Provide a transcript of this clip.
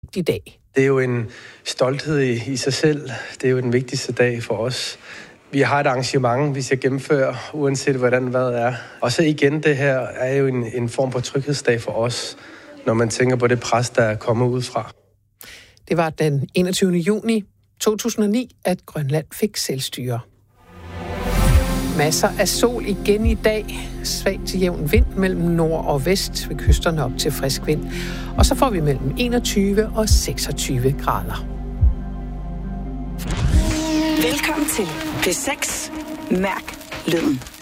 i dag. Det er jo en stolthed i sig selv. Det er jo den vigtigste dag for os. Vi har et arrangement, vi skal gennemføre, uanset hvordan vejret er. Og så igen, det her er jo en form for tryghedsdag for os, når man tænker på det pres, der er kommet udefra. Det var den 21. juni 2009, at Grønland fik selvstyre. Masser af sol igen i dag. Svag til jævn vind mellem nord og vest, ved kysterne op til frisk vind. Og så får vi mellem 21 og 26 grader. Velkommen til P6. Mærk lyden.